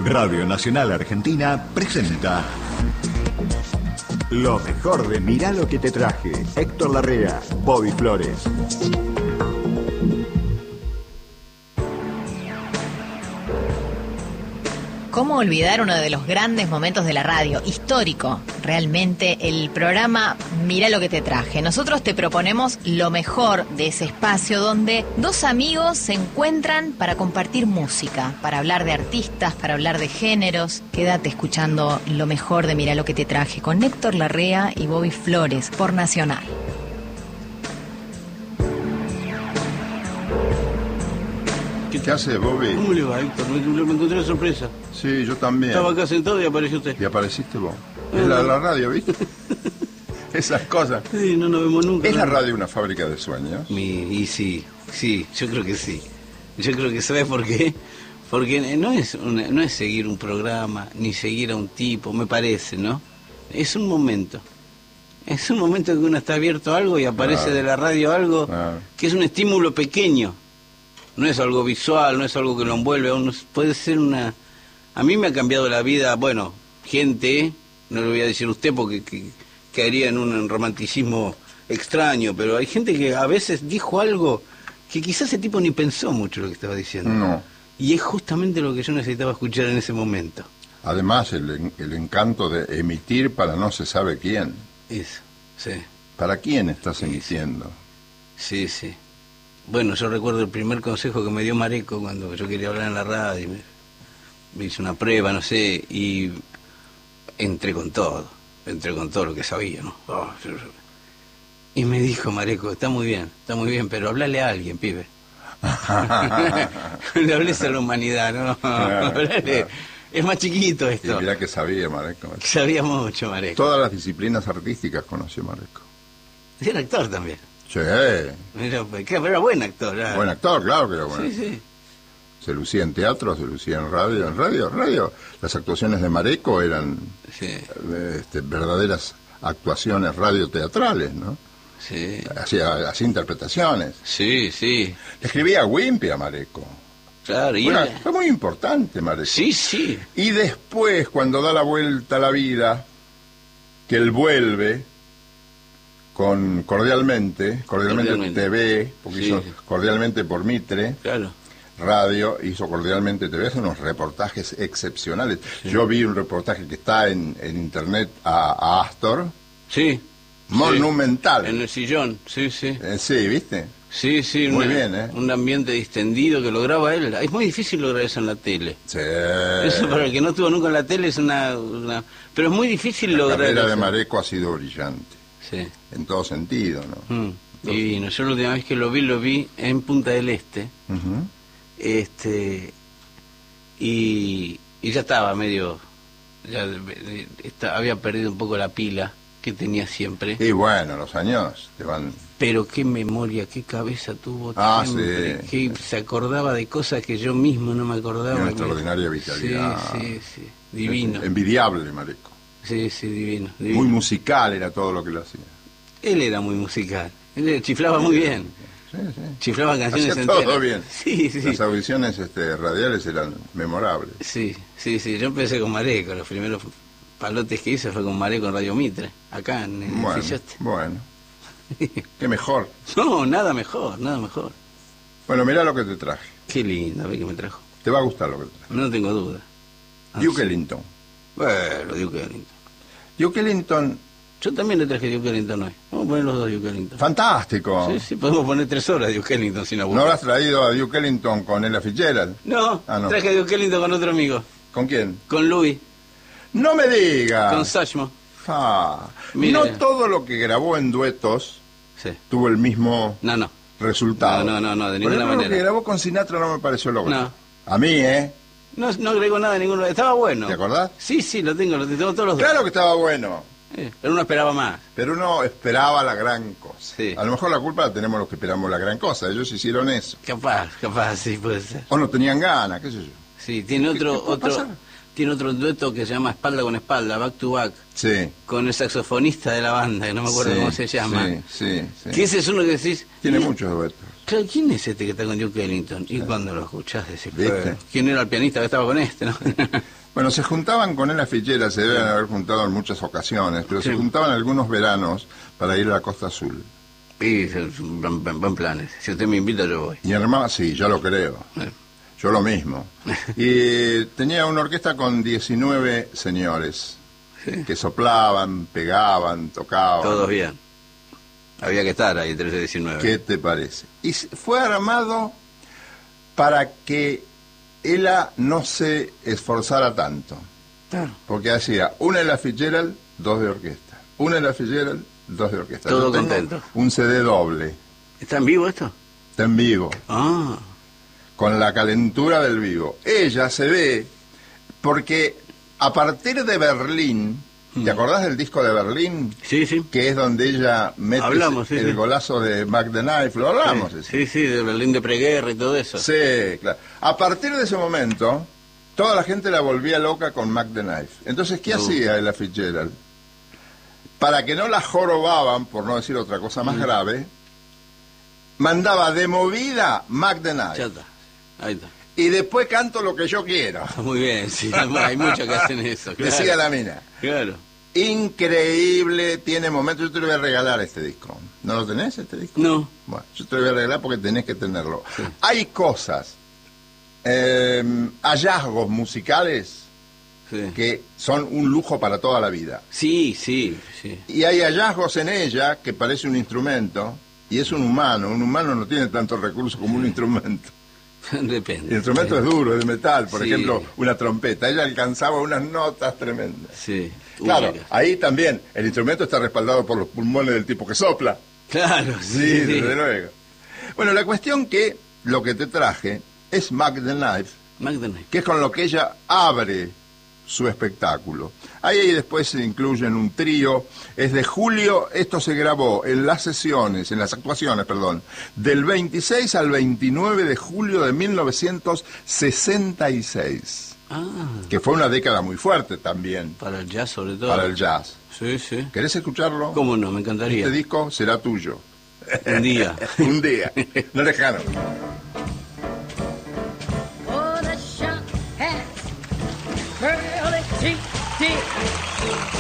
Radio Nacional Argentina presenta lo mejor de Mirá lo que te traje. Héctor Larrea, Bobby Flores. ¿Cómo olvidar uno de los grandes momentos de la radio? Histórico, realmente, el programa Mirá lo que te traje. Nosotros te proponemos lo mejor de ese espacio donde dos amigos se encuentran para compartir música, para hablar de artistas, para hablar de géneros. Quédate escuchando lo mejor de Mirá lo que te traje con Héctor Larrea y Bobby Flores por Nacional. ¿Qué hace, Bobby? ¿Cómo le va, Héctor? Me encontré una sorpresa. Sí, yo también. Estaba acá sentado y apareció usted. Y apareciste vos. Es la radio, ¿viste? Esas cosas. Sí, no nos vemos nunca. ¿Es la radio una fábrica de sueños? Y sí, yo creo que sí. Yo creo que, ¿sabes por qué? Porque no es seguir un programa, ni seguir a un tipo, me parece, ¿no? Es un momento. Es un momento que uno está abierto a algo y aparece de la radio algo que es un estímulo pequeño. No es algo visual, no es algo que lo envuelve, puede ser una... A mí me ha cambiado la vida, bueno, gente, no le voy a decir usted porque caería en un romanticismo extraño, pero hay gente que a veces dijo algo que quizás ese tipo ni pensó mucho lo que estaba diciendo. No. Y es justamente lo que yo necesitaba escuchar en ese momento. Además, el encanto de emitir para no se sabe quién. Eso, sí. ¿Para quién estás emitiendo? Sí, sí. Bueno, yo recuerdo el primer consejo que me dio Mareco cuando yo quería hablar en la radio. Me hice una prueba, no sé, y entré con todo lo que sabía, ¿no? Y me dijo Mareco, está muy bien, pero hablale a alguien, pibe. Le hables a la humanidad, ¿no? Hablale. Es más chiquito esto. Y mirá que sabía Mareco. Sabía mucho Mareco. Todas las disciplinas artísticas conoció Mareco. Era actor también. Sí. Pero era buen actor. ¿Eh? Buen actor, claro que era bueno. Sí, sí. Se lucía en teatro, se lucía en radio. En radio. Las actuaciones de Mareco eran verdaderas actuaciones radioteatrales, ¿no? Sí. Hacía interpretaciones. Sí, sí. Le escribía a Wimpy a Mareco. Claro, y fue muy importante, Mareco. Sí, sí. Y después, cuando da la vuelta a la vida, que él vuelve con Cordialmente TV, porque hizo Cordialmente por Mitre, claro. Radio, hizo Cordialmente TV, hace unos reportajes excepcionales. Sí. Yo vi un reportaje que está en internet a Astor. Sí. Monumental. En el sillón, sí. Sí, ¿viste? Sí, muy bien, ¿eh? Un ambiente distendido que lo graba él. Es muy difícil lograr eso en la tele. Sí. Eso para el que no estuvo nunca en la tele es una... Pero es muy difícil lograr eso. La carrera de Mareco ha sido brillante. Sí. En todo sentido, ¿no? Divino. Yo la última vez que lo vi en Punta del Este. Y ya estaba medio... había perdido un poco la pila que tenía siempre. Y bueno, los años te van... Pero qué memoria, qué cabeza tuvo siempre, sí. Que se acordaba de cosas que yo mismo no me acordaba. Una extraordinaria vitalidad. Sí, divino. Envidiable, Mareco. Sí, divino. Muy musical era todo lo que lo hacía. Él era muy musical, él chiflaba muy bien. Sí. Chiflaba canciones hacía enteras. Todo bien. Sí. Las audiciones radiales eran memorables. Sí. Yo empecé con Mareco, los primeros palotes que hice fue con Mareco en Radio Mitre, acá en el Filloste. Bueno. Qué mejor. No, nada mejor. Bueno, mirá lo que te traje. Qué lindo, a ver qué me trajo. Te va a gustar lo que te traje. No tengo duda. Duke Ellington. Bueno, Duke Ellington. Duke Ellington. Yo también le traje Duke Ellington hoy. Vamos a poner los dos Duke Ellington. Fantástico. Sí, podemos poner 3 horas de Duke Ellington sin aburrir. ¿No habrás traído a Duke Ellington con Ella Fitzgerald? No, traje a Duke Ellington con otro amigo. ¿Con quién? Con Louis. No me digas. Con Satchmo. No todo lo que grabó en duetos tuvo el mismo resultado. No, de ninguna manera. Lo que grabó con Sinatra no me pareció lógico. No. A mí, No agregó nada de ninguno. Estaba bueno. ¿Te acordás? Sí, lo tengo todos los dos. Claro que estaba bueno. Pero uno esperaba más. Pero uno esperaba la gran cosa. Sí. A lo mejor la culpa la tenemos los que esperamos la gran cosa. Ellos hicieron eso. Capaz, sí, puede ser. O no tenían ganas, qué sé yo. Sí, tiene otro... tiene otro dueto que se llama Espalda con Espalda, Back to Back, Sí. con el saxofonista de la banda, que no me acuerdo cómo se llama. Sí. Que ese es uno que decís... Tiene muchos duetos. Claro, ¿quién es este que está con Duke Ellington? Y cuando lo escuchás decís, ¿Viste? ¿quién era el pianista que estaba con este, no? Bueno, se juntaban con Ella Fitzgerald, se deben haber juntado en muchas ocasiones, pero Sí. se juntaban algunos veranos para ir a la Costa Azul. Y es un buen plan. Si usted me invita, yo voy. Mi hermano, sí, yo lo creo. Yo lo mismo. Y tenía una orquesta con 19 señores Sí. que soplaban, pegaban, tocaban. Todos bien. Había que estar ahí, 13-19. ¿Qué te parece? Y fue armado para que ella no se esforzara tanto. Claro. Porque hacía una Ella Fitzgerald, 2 de orquesta. Una Ella Fitzgerald, 2 de orquesta. Todo Yo tengo contento. un CD doble, ¿Está en vivo esto? está en vivo, Ah, con la calentura del vivo. Ella se ve, porque a partir de Berlín, ¿te acordás del disco de Berlín? sí. Que es donde ella mete Hablamos, sí, el sí. golazo de Mac the Knife, lo hablamos. Sí, de Berlín de preguerra y todo eso. Sí, claro. A partir de ese momento, toda la gente la volvía loca con Mac the Knife. Entonces, ¿qué hacía Ella Fitzgerald? Para que no la jorobaban, por no decir otra cosa más grave, mandaba de movida Mac the Ya Knife. está. Ahí está. Y después canto lo que yo quiero, Muy bien, sí. Hay muchos que hacen eso. Claro. decía la mina. Claro. Increíble, tiene momentos. Yo te lo voy a regalar este disco. ¿No lo tenés, este disco? No. Bueno, yo te lo voy a regalar porque tenés que tenerlo. Sí. Hay cosas, hallazgos musicales Sí. que son un lujo para toda la vida. Sí. Y hay hallazgos en ella que parece un instrumento y es un humano. Un humano no tiene tantos recursos como un instrumento. Depende. El instrumento es duro, es de metal, por Sí. ejemplo, una trompeta. Ella alcanzaba unas notas tremendas. Sí. Claro, Únicas. ahí también el instrumento está respaldado por los pulmones del tipo que sopla. Claro, Sí, desde luego. Bueno, la cuestión que lo que te traje es Mac the Knife, McDonald's. que es con lo que ella abre su espectáculo. Ahí después se incluyen un trío, es de julio, esto se grabó en las actuaciones, del 26 al 29 de julio de 1966, que fue una década muy fuerte también Para el jazz, sobre todo. para el jazz. Sí. ¿Querés escucharlo? ¿Cómo no? Me encantaría. Este disco será tuyo. Un día. Un día, no lejano. Oh, the shop hat, curly cheek,